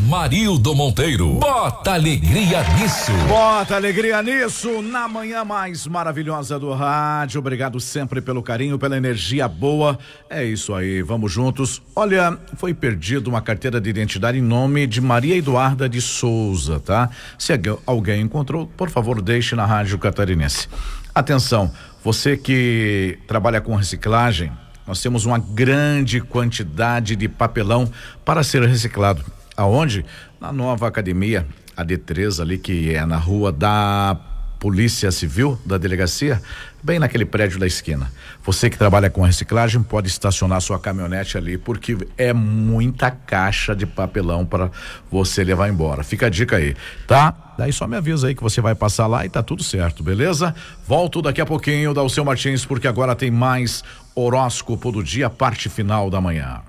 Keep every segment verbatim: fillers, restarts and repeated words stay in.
Marildo Monteiro. Bota alegria nisso. Bota alegria nisso, na manhã mais maravilhosa do rádio. Obrigado sempre pelo carinho, pela energia boa. É isso aí, vamos juntos. Olha, foi perdido uma carteira de identidade em nome de Maria Eduarda de Souza, tá? Se alguém encontrou, por favor, deixe na Rádio Catarinense. Atenção, você que trabalha com reciclagem, nós temos uma grande quantidade de papelão para ser reciclado. Aonde? Na nova academia, a D três ali, que é na rua da Polícia Civil, da delegacia, bem naquele prédio da esquina. Você que trabalha com reciclagem pode estacionar sua caminhonete ali, porque é muita caixa de papelão para você levar embora. Fica a dica aí, tá? Daí só me avisa aí que você vai passar lá e tá tudo certo, beleza? Volto daqui a pouquinho, Dalceu Martins, porque agora tem mais horóscopo do dia, parte final da manhã.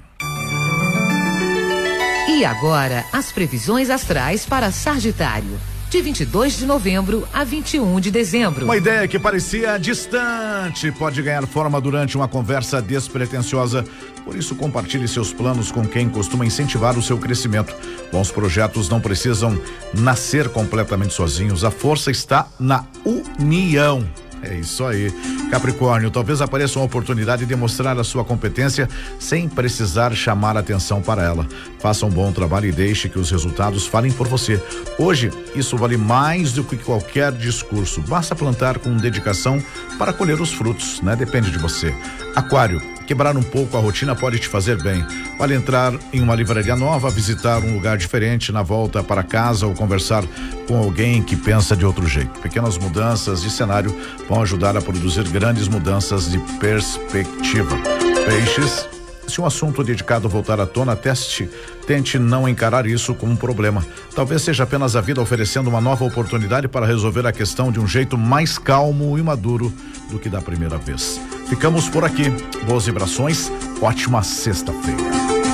E agora, as previsões astrais para Sagitário, de vinte e dois de novembro a vinte e um de dezembro. Uma ideia que parecia distante pode ganhar forma durante uma conversa despretensiosa. Por isso, compartilhe seus planos com quem costuma incentivar o seu crescimento. Bons projetos não precisam nascer completamente sozinhos. A força está na união. É isso aí. Capricórnio, talvez apareça uma oportunidade de mostrar a sua competência sem precisar chamar atenção para ela. Faça um bom trabalho e deixe que os resultados falem por você. Hoje, isso vale mais do que qualquer discurso. Basta plantar com dedicação para colher os frutos, né? Depende de você. Aquário, quebrar um pouco a rotina pode te fazer bem. Vale entrar em uma livraria nova, visitar um lugar diferente na volta para casa ou conversar com alguém que pensa de outro jeito. Pequenas mudanças de cenário vão ajudar a produzir grandes mudanças de perspectiva. Peixes, se um assunto dedicado voltar à tona, teste, tente não encarar isso como um problema. Talvez seja apenas a vida oferecendo uma nova oportunidade para resolver a questão de um jeito mais calmo e maduro do que da primeira vez. Ficamos por aqui. Boas vibrações, ótima sexta-feira.